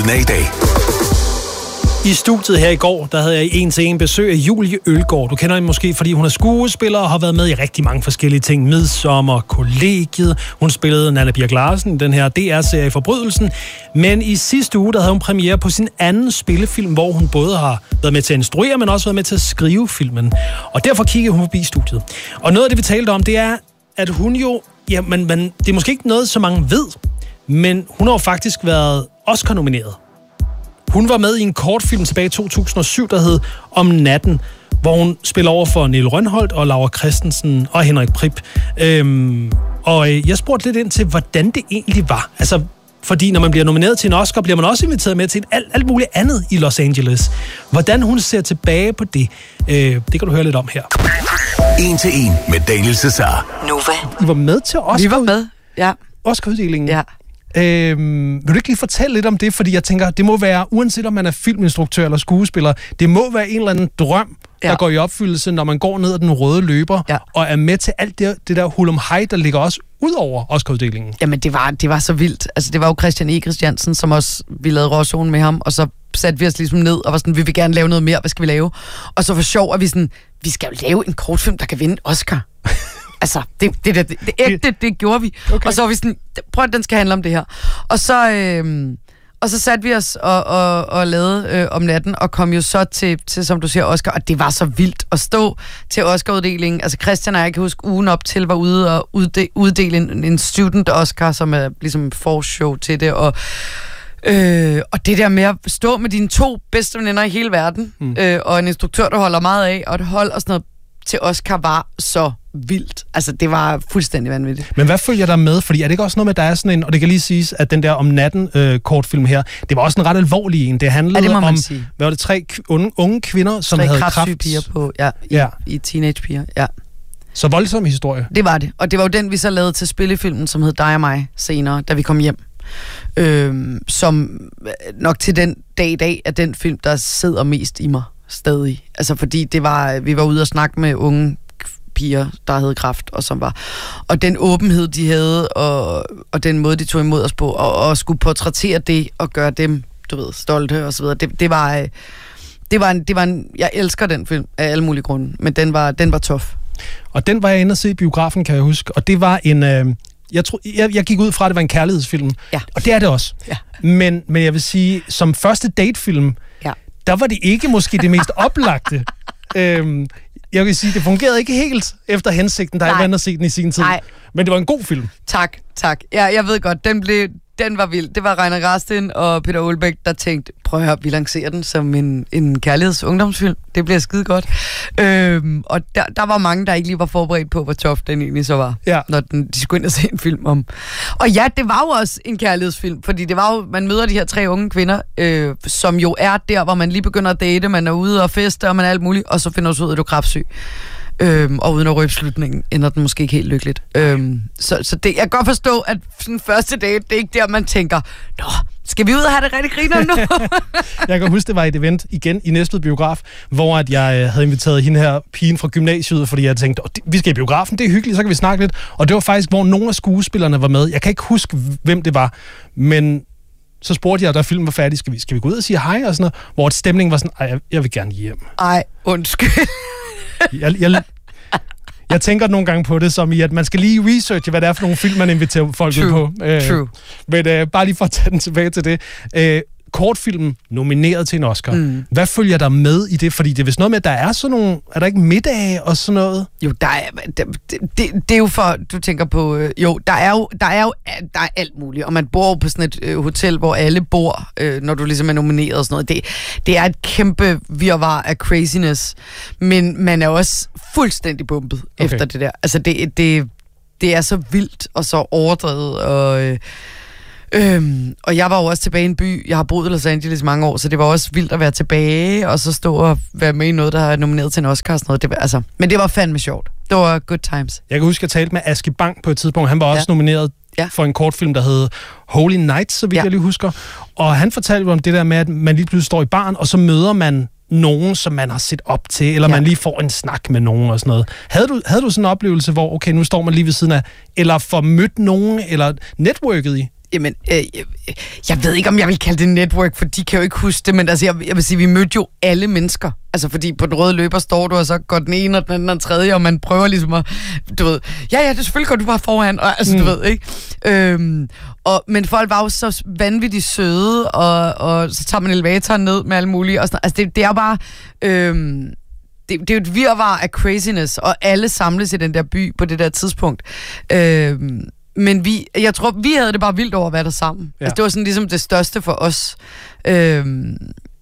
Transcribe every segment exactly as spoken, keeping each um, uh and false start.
Filmen er i dag. I studiet her i går, der havde jeg en til en besøg af Julie Ølgaard. Du kender hende måske, fordi hun er skuespiller og har været med i rigtig mange forskellige ting. Midsommer, Kollegiet. Hun spillede Nanna Birk Larsen, den her D R-serie Forbrydelsen. Men i sidste uge, der havde hun premiere på sin anden spillefilm, hvor hun både har været med til at instruere, men også været med til at skrive filmen. Og derfor kiggede hun forbi studiet. Og noget af det, vi talte om, det er, at hun jo... Ja, men, men det er måske ikke noget, så mange ved, men hun har jo faktisk været Oscar-nomineret. Hun var med i en kortfilm tilbage i to tusind og syv, der hed Om natten, hvor hun spiller over for Niel Rønholt og Laura Christensen og Henrik Prip. Øhm, og jeg spurgte lidt ind til, hvordan det egentlig var. Altså, fordi når man bliver nomineret til en Oscar, bliver man også inviteret med til alt, alt muligt andet i Los Angeles. Hvordan hun ser tilbage på det, øh, det kan du høre lidt om her. En til en med Daniel Cesar. Nova. I var med til Oscar. Vi var med, ja. Oscar-uddelingen. Ja. Øhm, vil du ikke lige fortælle lidt om det? Fordi jeg tænker, det må være, uanset om man er filminstruktør eller skuespiller, det må være en eller anden drøm, ja. der går i opfyldelse, når man går ned ad den røde løber, ja. og er med til alt det, det der hulumhej, der ligger også ud over Oscar-uddelingen. Jamen, det var, det var så vildt. Altså, det var jo Christian E. Christiansen, som også, vi lavede Råzonen med ham, og så satte vi os ligesom ned og var sådan, vi vil gerne lave noget mere, hvad skal vi lave? Og så for sjov, at vi sådan, vi skal jo lave en kortfilm, der kan vinde Oscar. Altså, det, det, det, det, det ægte, det gjorde vi. Okay. Og så var vi sådan, prøv at den skal handle om det her. Og så, øh, og så satte vi os og, og, og lavede øh, Om natten, og kom jo så til, til, som du siger, Oscar. Og det var så vildt at stå til Oscar-uddelingen. Altså, Christian og jeg kan huske, ugen op til var ude og udde, uddele en, en student Oscar, som er ligesom forshow til det. Og, øh, og det der med at stå med dine to bedste veninder i hele verden, mm. øh, og en instruktør, der holder meget af, og et hold og sådan noget, til Oscar var så vildt. Altså, det var fuldstændig vanvittigt. Men hvad følger der med? Fordi er det ikke også noget med, der er sådan en, og det kan lige siges, at den der Om natten øh, kortfilm her, det var også en ret alvorlig en. Det handlede ja, det om, sige. hvad var det, tre unge, unge kvinder, som tre havde kræft. Tre piger på, ja, i, ja. i teenagepiger, ja. Så voldsom historie. Det var det. Og det var jo den, vi så lavede til spillefilmen, som hed Dig og mig senere, da vi kom hjem. Øhm, som nok til den dag i dag er den film, der sidder mest i mig stadig. Altså fordi det var, vi var ude og snakke med unge piger, der havde kræft, og som var, og den åbenhed, de havde, og, og den måde, de tog imod os på, og, og skulle portrættere det, og gøre dem, du ved, stolte, og så videre. Det, det var, det var en, det var en, jeg elsker den film, af alle mulige grunde, men den var, den var tof. Og den var jeg inde og se i biografen, kan jeg huske, og det var en, øh, jeg, tro, jeg, jeg gik ud fra, at det var en kærlighedsfilm, ja. og det er det også. Ja. Men, men jeg vil sige, som første datefilm, ja. der var det ikke måske det mest oplagte. øhm, jeg vil sige, det fungerede ikke helt efter hensigten, da jeg var inde og se den i sin tid. Nej. Men det var en god film. Tak, tak. Ja, jeg ved godt, den blev, den var vild. Det var Reiner Rastin og Peter Aalbæk, der tænkte, prøv at høre, vi lancerer den som en, en kærligheds-ungdomsfilm. Det bliver skide godt. Øhm, og der, der var mange, der ikke lige var forberedt på, hvor tof den egentlig så var, ja. når den, de skulle ind og se en film om. Og ja, det var jo også en kærlighedsfilm, fordi det var jo, man møder de her tre unge kvinder, øh, som jo er der, hvor man lige begynder at date, man er ude og feste, og man er alt muligt, og så finder du ud af, at du er kræftsyg. Øhm, og uden at røbe slutningen, ender den måske ikke helt lykkeligt. Øhm, så så det, jeg kan godt forstå, at sådan første date, det er ikke der, man tænker, nå, skal vi ud og have det rigtig griner nu? Jeg kan huske, det var et event igen i Næstved Biograf, hvor at jeg havde inviteret hende her, pigen fra gymnasiet, fordi jeg tænkte, vi skal i biografen, det er hyggeligt, så kan vi snakke lidt. Og det var faktisk, hvor nogle af skuespillerne var med. Jeg kan ikke huske, hvem det var, men så spurgte jeg, da filmen var færdig, skal vi, skal vi gå ud og sige hej og sådan noget, hvor stemningen var sådan, ej, jeg, jeg vil gerne hjem. Ej, undskyld. Jeg, jeg, jeg tænker nogle gange på det som i, at man skal lige researche, hvad det er for nogle film, man inviterer folk ud på. Øh, True. Men øh, bare lige for at tage den tilbage til det. Øh, kortfilmen nomineret til en Oscar. Mm. Hvad følger der med i det? Fordi det er vist noget med, at der er sådan nogle... Er der ikke middage og sådan noget? Jo, der er... Det, det, det er jo for... Du tænker på... Øh, jo, der er jo, der er jo der er alt muligt. Og man bor på sådan et øh, hotel, hvor alle bor, øh, når du ligesom er nomineret og sådan noget. Det, det er et kæmpe virvar af craziness. Men man er også fuldstændig bumpet okay. efter det der. Altså, det, det, det er så vildt og så overdrevet og... Øh, Øhm, og jeg var jo også tilbage i en by. Jeg har boet i Los Angeles i mange år, så det var også vildt at være tilbage, og så stå og være med i noget, der er nomineret til en Oscar og sådan noget. Det var, altså, men det var fandme sjovt. Det var good times. Jeg kan huske, at jeg talte med Aske Bang på et tidspunkt. Han var også ja. nomineret ja. for en kortfilm, der hed Holy Nights, så vidt ja. jeg lige husker. Og han fortalte om det der med, at man lige pludselig står i baren, og så møder man nogen, som man har set op til, eller ja. man lige får en snak med nogen og sådan noget. Havde du, havde du sådan en oplevelse, hvor okay, nu står man lige ved siden af, eller får mødt nogen, eller netværket i? Jamen, øh, jeg, jeg ved ikke, om jeg vil kalde det network, for de kan jo ikke huske det, men altså, jeg, jeg vil sige, vi mødte jo alle mennesker. Altså, fordi på den røde løber står du, og så går den ene, og den anden, og den tredje, og man prøver ligesom at, du ved, ja, ja, det selvfølgelig går du bare foran, og altså, mm. du ved, ikke? Øhm, og, men folk var jo så vanvittigt søde, og, og så tager man elevatoren ned med alle mulige, og sådan, altså, det, det er bare, øhm, det, det er jo et virvar af craziness, og alle samles i den der by på det der tidspunkt. Øhm, Men vi, jeg tror, vi havde det bare vildt over at være der sammen. Ja. Altså, det var sådan ligesom det største for os. Øhm,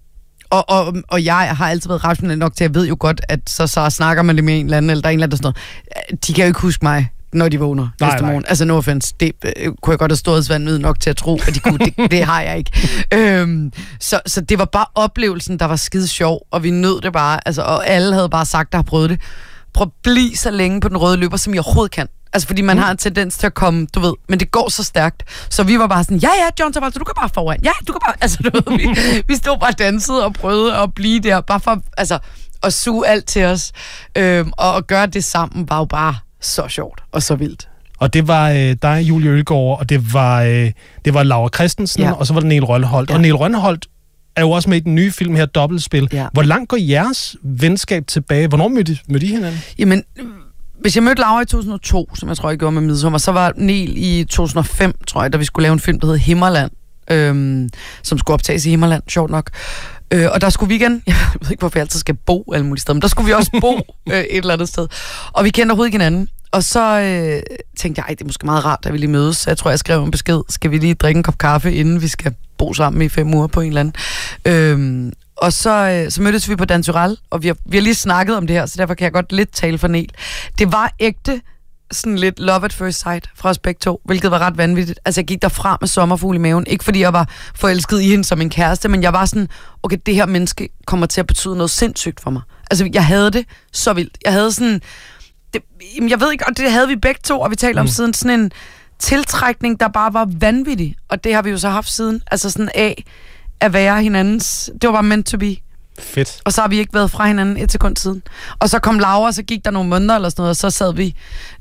og, og, og jeg har altid været rationel nok til, at jeg ved jo godt, at så, så snakker man det med en eller anden, eller der er en eller anden, der sådan noget. De kan jo ikke huske mig, når de vågner nej, næste morgen. Altså, no offense. Det øh, kunne jeg godt have stået svandvid nok til at tro, at de kunne. det, det har jeg ikke. Øhm, så, så det var bare oplevelsen, der var skide sjov, og vi nød det bare. Altså, og alle havde bare sagt, der har prøvet det. Prøv at blive så længe på den røde løber, som I overhovedet kan. Altså, fordi man mm. har en tendens til at komme, du ved, men det går så stærkt. Så vi var bare sådan, ja, ja, John Travolta, du kan bare foran. Ja, du kan bare, altså, du ved, vi, vi stod bare og dansede og prøvede at blive der, bare for, altså, at suge alt til os. Øhm, og at gøre det sammen var jo bare så sjovt og så vildt. Og det var øh, dig, Julie Ølgaard, og det var, øh, det var Laura Christensen, ja. Og så var det Niel Rønneholt. Ja. Og Niel Rønneholt er jo også med i den nye film her, Dobbeltspil. Ja. Hvor langt går jeres venskab tilbage? Hvornår mødte, mødte I hinanden? Jamen, hvis jeg mødte Laura i to tusind og to, som jeg tror, jeg gjorde med Midsommar, så var Niel i to tusind og fem, tror jeg, da vi skulle lave en film, der hed Himmerland, øhm, som skulle optages i Himmerland, sjovt nok. Øh, og der skulle vi igen, jeg ved ikke, hvorfor jeg altid skal bo alle mulige steder, men der skulle vi også bo øh, et eller andet sted. Og vi kendte overhovedet ikke hinanden. Og så øh, tænkte jeg, ej, det er måske meget rart, at vi lige mødes. Så jeg tror, jeg skrev en besked, skal vi lige drikke en kop kaffe, inden vi skal bo sammen i fem uger på en eller anden. Øhm, og så, øh, så mødtes vi på Danturell, og vi har, vi har lige snakket om det her, så derfor kan jeg godt lidt tale for Niel. Det var ægte, sådan lidt love at first sight fra os begge to, hvilket var ret vanvittigt. Altså, jeg gik derfra med sommerfugl i maven. Ikke fordi jeg var forelsket i hende som en kæreste, men jeg var sådan, okay, det her menneske kommer til at betyde noget sindssygt for mig. Altså, jeg havde det så vildt. Jeg havde sådan, det, jeg ved ikke, og det havde vi begge to, og vi talte mm. om siden sådan en tiltrækning, der bare var vanvittig. Og det har vi jo så haft siden. Altså sådan af at være hinandens, det var bare meant to be. Fedt. Og så har vi ikke været fra hinanden et sekund siden. Og så kom Laura, og så gik der nogle måneder eller sådan noget, og så sad vi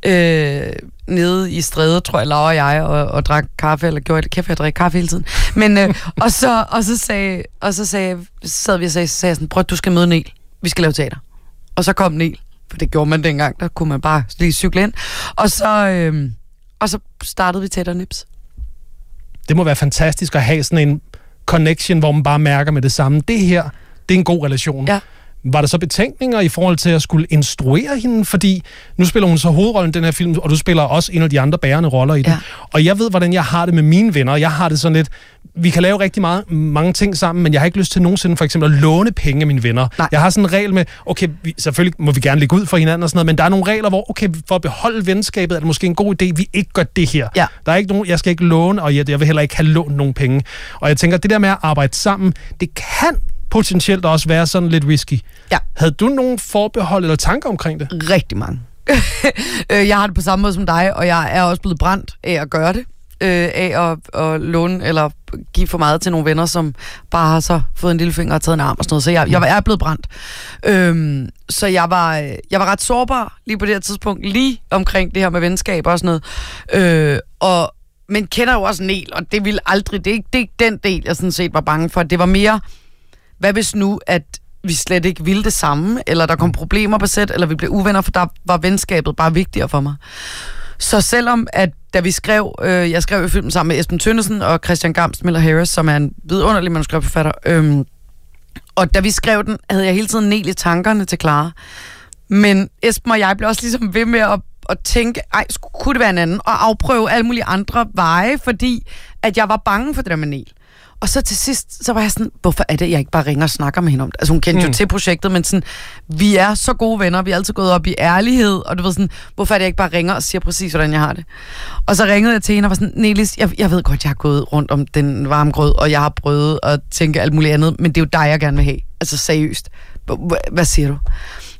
øh, nede i Stræde, tror jeg, Laura og jeg, og, og drak kaffe, eller gjorde det kæft, jeg drak kaffe hele tiden. Men, øh, og, så, og så sagde, og så sagde, sad vi og sagde, sagde sådan, prøv, du skal møde Niel. Vi skal lave teater. Og så kom Niel, for det gjorde man dengang, der kunne man bare lige cykle ind. Og så, øh, og så startede vi Tæt og Nips. Det må være fantastisk at have sådan en connection, hvor man bare mærker med det samme. Det her, det er en god relation. Ja. Var der så betænkninger i forhold til at skulle instruere hende? Fordi nu spiller hun så hovedrollen i den her film, og du spiller også en af de andre bærende roller i den. Ja. Og jeg ved, hvordan jeg har det med mine venner. Jeg har det sådan lidt, vi kan lave rigtig meget, mange ting sammen, men jeg har ikke lyst til nogensinde for eksempel at låne penge af mine venner. Nej. Jeg har sådan en regel med, okay, vi, selvfølgelig må vi gerne lægge ud for hinanden og sådan noget, men der er nogle regler, hvor, okay, for at beholde venskabet, er det måske en god idé, vi ikke gør det her. Ja. Der er ikke nogen, jeg skal ikke låne, og jeg, jeg vil heller ikke have lånt nogen penge. Og jeg tænker, det der med at arbejde sammen, det kan potentielt også være sådan lidt risky. Ja. Havde du nogen forbehold eller tanker omkring det? Rigtig mange. Jeg har det på samme måde som dig, og jeg er også blevet brændt af at gøre det. Øh, af at, at låne eller give for meget til nogle venner, som bare har så fået en lille finger og taget en arm og sådan noget. Så jeg, jeg er blevet brændt. Øhm, så jeg var, jeg var ret sårbar lige på det her tidspunkt, lige omkring det her med venskab og sådan noget. Øh, og, men kender jo også Niel, og det ville aldrig, det er, ikke, det er ikke den del, jeg sådan set var bange for. Det var mere, hvad hvis nu, at vi slet ikke ville det samme, eller der kom problemer på sæt, eller vi blev uvenner, for der var venskabet bare vigtigere for mig. Så selvom, at da vi skrev, øh, jeg skrev i filmen sammen med Esben Tønnesen og Christian Gamst Miller Harris, som er en vidunderlig manuskriptforfatter, øh, og da vi skrev den, havde jeg hele tiden Niel i tankerne til Clara. Men Esben og jeg blev også ligesom ved med at, at tænke, ej, kunne det være en anden, og afprøve alle mulige andre veje, fordi at jeg var bange for det der med Niel. Og så til sidst, så var jeg sådan, hvorfor er det, jeg ikke bare ringer og snakker med hende om det? Altså hun kendte mm. jo til projektet, men sådan, vi er så gode venner, vi er altid gået op i ærlighed, og du ved sådan, hvorfor er det, jeg ikke bare ringer og siger præcis, hvordan jeg har det? Og så ringede jeg til hende og var sådan, Nelis, jeg, jeg ved godt, jeg har gået rundt om den varme grød, og jeg har prøvet at tænke alt muligt andet, men det er jo dig, jeg gerne vil have. Altså seriøst. Hvad siger du?